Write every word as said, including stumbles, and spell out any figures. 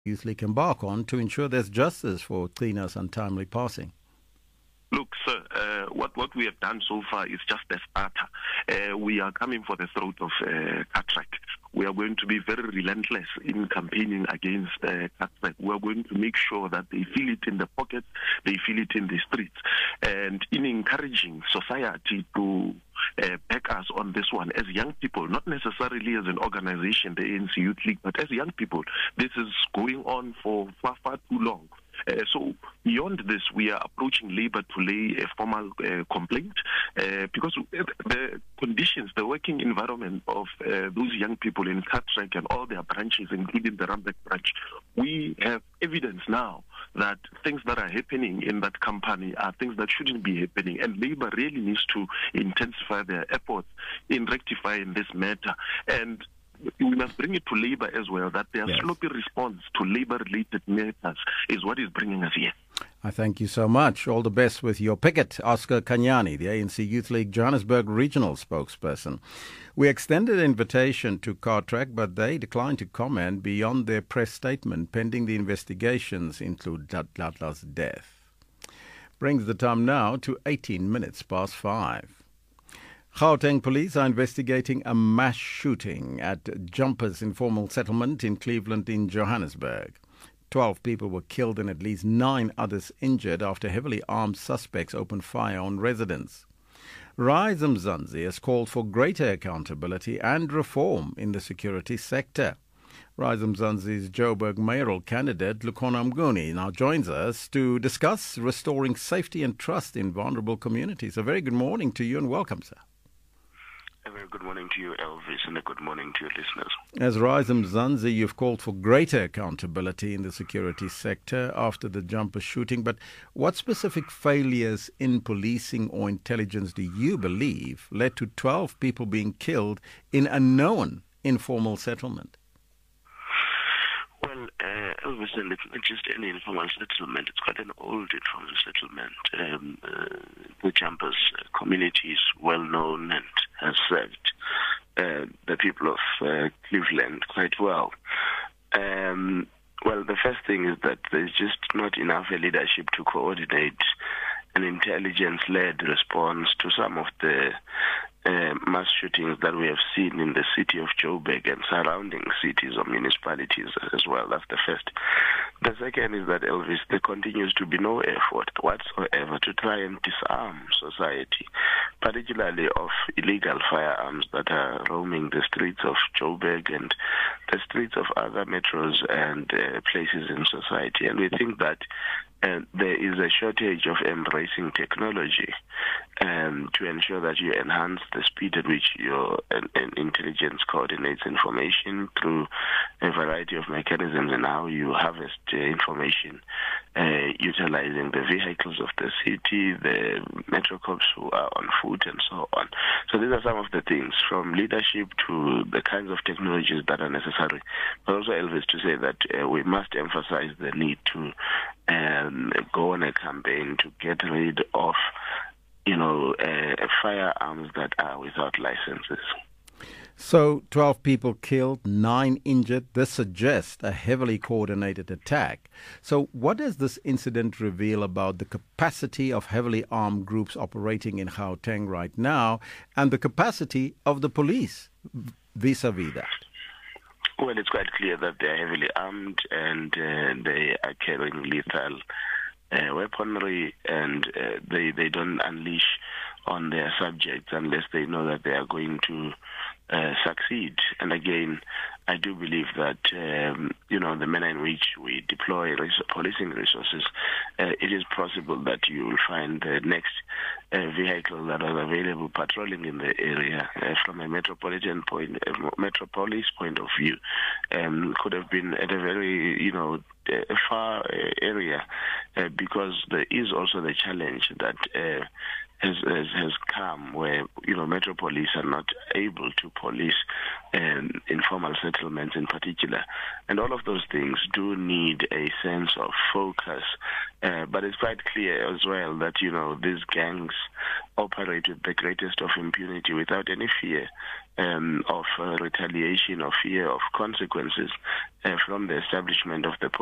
Youth League embark on to ensure there's justice for Qhina's untimely passing? Look, sir, uh, what, what we have done so far is just a starter. Uh, we are coming for the throat of uh, Cartrack. We are going to be very relentless in campaigning against uh, Cartrack. We are going to make sure that they feel it in the pockets, they feel it in the streets, and in encouraging society to uh, back us on this one as young people, not necessarily as an organization, the A N C Youth League, but as young people. This is going on for far, far too long. Uh, so beyond this, we are approaching Labour to lay a formal uh, complaint uh, because the conditions, the working environment of uh, those young people in Cartrack and all their branches, including the Randburg branch, we have evidence now that things that are happening in that company are things that shouldn't be happening, and Labour really needs to intensify their efforts in rectifying this matter. And we must bring it to Labour as well, that their yes. sloppy response to Labour-related matters is what is bringing us here. I thank you so much. All the best with your picket. Oscar Kanyani, the A N C Youth League Johannesburg Regional Spokesperson. We extended an invitation to Cartrack, but they declined to comment beyond their press statement pending the investigations into Dladla's death. Brings the time now to eighteen minutes past five. Gauteng police are investigating a mass shooting at Jumpers Informal Settlement in Cleveland in Johannesburg. Twelve people were killed and at least nine others injured after heavily armed suspects opened fire on residents. Rise Mzansi has called for greater accountability and reform in the security sector. Rise Mzansi's Joburg mayoral candidate Lukhona Mnguni now joins us to discuss restoring safety and trust in vulnerable communities. A very good morning to you and welcome, sir. A very good morning to you, Elvis, and a good morning to your listeners. As Rise Mzansi, you've called for greater accountability in the security sector after the Jumper shooting. But what specific failures in policing or intelligence do you believe led to twelve people being killed in a known informal settlement? Well, uh, Elvis, it's not just any informal settlement. It's quite an old informal settlement. Um, uh, the Jumpers community is well known and has served uh, the people of uh, Cleveland quite well. Um, well, the first thing is that there's just not enough leadership to coordinate an intelligence-led response to some of the uh, mass shootings that we have seen in the city of Joburg and surrounding cities or municipalities as well. That's the first. The second is that, Elvis, there continues to be no effort whatsoever to try and disarm society, particularly of illegal firearms that are roaming the streets of Joburg and the streets of other metros and uh, places in society. And we think that uh, there is a shortage of embracing technology um, to ensure that you enhance the speed at which your uh, intelligence coordinates information through a variety of mechanisms and how you harvest uh, information uh, utilizing the vehicles of the city, the metro cops who are on foot and so on. So these are some of the things, from leadership to the kinds of technologies that are necessary. But also, Elvis, to say that uh, we must emphasize the need to um, go on a campaign to get rid of, you know, uh, firearms that are without licenses. So, twelve people killed, nine injured. This suggests a heavily coordinated attack. So, what does this incident reveal about the capacity of heavily armed groups operating in Gauteng right now and the capacity of the police vis-a-vis that? Well, it's quite clear that they are heavily armed and uh, they are carrying lethal uh, weaponry, and uh, they, they don't unleash on their subjects unless they know that they are going to uh, succeed. And again, I do believe that, um, you know, the manner in which we deploy res- policing resources, uh, it is possible that you will find the next uh, vehicle that was available patrolling in the area uh, from a metropolitan point, uh, metropolis point of view, um, could have been at a very, you know, a far uh, area, uh, because there is also the challenge that uh, has, has has come where, you know, Metro Police are not able to police um, informal settlements in particular. And all of those things do need a sense of focus. Uh, but it's quite clear as well that, you know, these gangs operate with the greatest of impunity without any fear um, of uh, retaliation or fear of consequences uh, from the establishment of the